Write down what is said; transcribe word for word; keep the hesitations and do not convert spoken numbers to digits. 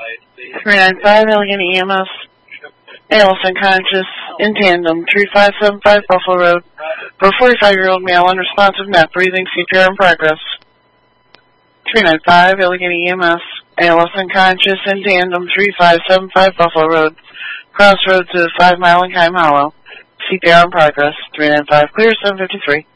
three nine five, Allegheny E M S. A L S unconscious, in tandem, three five seven five Buffalo Road, for a forty-five-year-old male unresponsive, not breathing, C P R in progress. three nine five, Allegheny E M S. A L S unconscious, in tandem, three five seven five Buffalo Road, crossroads of five Mile and Kime Hollow. C P R in progress. three nine five, clear, seven fifty-three.